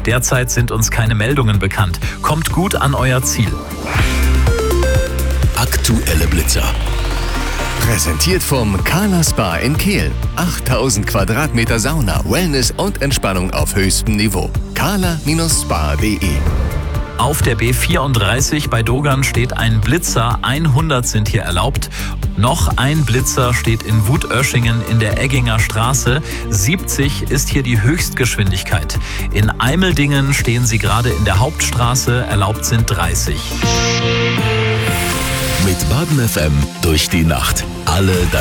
Derzeit sind uns keine Meldungen bekannt. Kommt gut an euer Ziel. Aktuelle Blitzer. Präsentiert vom Carla Spa in Kehl. 8000 Quadratmeter Sauna, Wellness und Entspannung auf höchstem Niveau. carla-spa.de. Auf der B34 bei Dogern steht ein Blitzer, 100 sind hier erlaubt. Noch ein Blitzer steht in Wutöschingen in der Egginger Straße. 70 ist hier die Höchstgeschwindigkeit. In Eimeldingen stehen sie gerade in der Hauptstraße, erlaubt sind 30. Mit Baden FM durch die Nacht. Alle